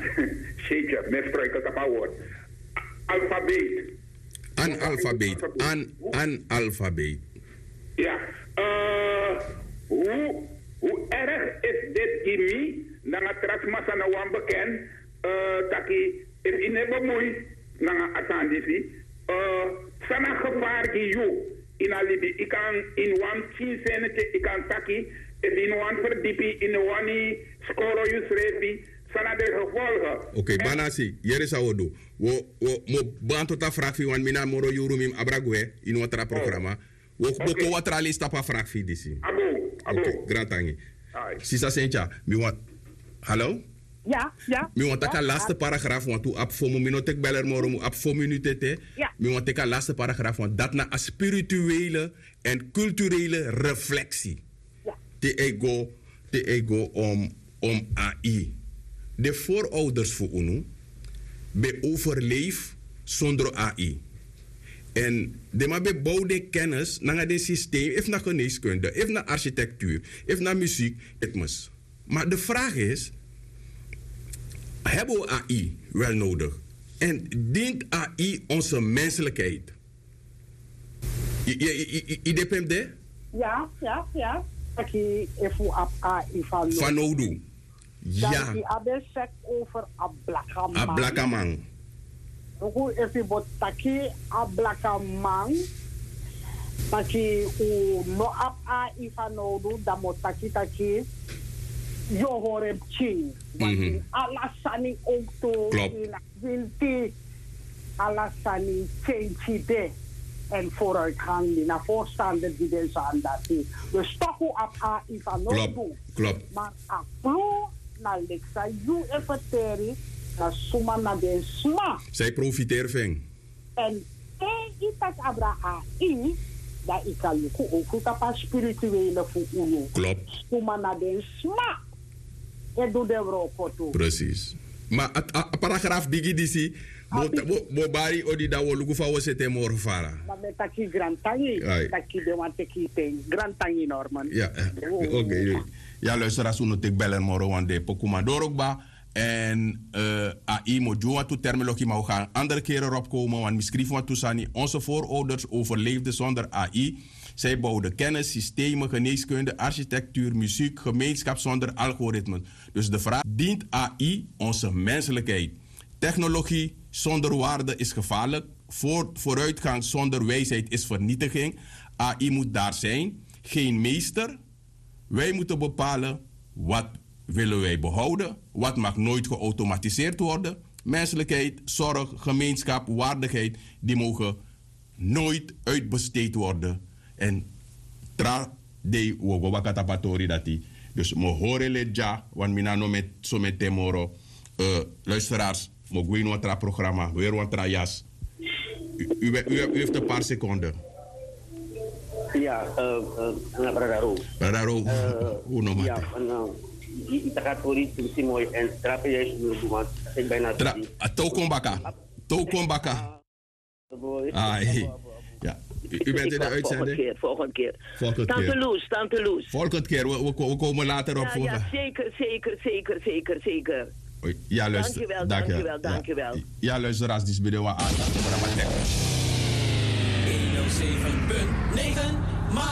Zeker, met spreken op woord. Alfabeet. Analfabeet. Ja. Hoe erg is dit, Jimmy? Nanga trasmasa na wan bekend. Taki, if in hebben moeite, nanga atandisi. Sana gevaar die you. In alibi, ik kan in wan 10 centen, ik kan taki. If in wan verdiepi, in wani score you schreef. Sana de gevolgen. Oké, Banasi, hier is wat we doen. We bantu ta vraag van mina moro yurumim abragwe in wat programma. We boko wat rally stapa vraag van disi. Oké, grand tangi. Sisa Sencha, mi want. Hallo? Ja. Mi want taka laatste paragraaf want u ap fomu minotek beller moro mu ap 4 minuten te. Mi want taka laatste paragraaf want dat na een spirituele en culturele reflectie. Ja. Te ego om AI. De voorouders voor UNO be overleef zonder AI. En de maar bebouwde kennis naar het systeem, even naar geneeskunde, even naar architectuur, even naar muziek, ritmes. Maar de vraag is, hebben we AI wel nodig? En dient AI onze menselijkheid? Je depende? Ja. Aki even op AI van nodig. Ja. Dan die hebben het over Ablakamang. Hoe even wat taki Ablakamang. Taki no op AI van nodig, dan moet taki je hoort hem ching. Want alasani ook to winti alasani change de en vooruitgang die naar voorstander die deze aan dat is. Dus toch op AI van nodig. Klopt. Maar apro na Lexa you efateri na suma na den sma. Zij profiteren van. En itas abra AI dat ik kan ook tapa spirituele voor uno. Klopt. Suma na den sma. Het doet de Europa. Precies. Maar het paragraaf bigi disi bobari odi da wolugu fa wosete mor fara. Maar met taki grantangi, taki de want taki ten grantangi Norman. Ja. Oké. Ja, luister als uno tek bellen moro want de pokuma dorokba en AI mo joa to terminologie maar we gaan andere keren erop komen want misschien wat toesani onze voorouders overleefden zonder AI. Zij bouwden kennis, systemen, geneeskunde, architectuur, muziek, gemeenschap zonder algoritmes. Dus de vraag, dient AI onze menselijkheid? Technologie zonder waarde is gevaarlijk. Vooruitgang zonder wijsheid is vernietiging. AI moet daar zijn, geen meester. Wij moeten bepalen wat willen wij behouden, wat mag nooit geautomatiseerd worden. Menselijkheid, zorg, gemeenschap, waardigheid, die mogen nooit uitbesteed worden. En tra de wo wakata patori dati. Dus mo hore le ja wan mina no met so met temoro. Luisteraars, mo gwin wat tra programma, weer wat tra jas. U heeft een paar seconden. Ja, Bradaro. Bradaro, hoe noem je het? Ja, gaat voor iets mooi en trappen juist doen, want ik ben naar Tokombaka. Ja. U bent in de uitzending? Volgende keer. Tante Loes. Volgende keer, we komen later op. Ja, zeker. Ja, luister. Dankjewel. Ja, luisteraars, dit is bij de wa aan. 107.9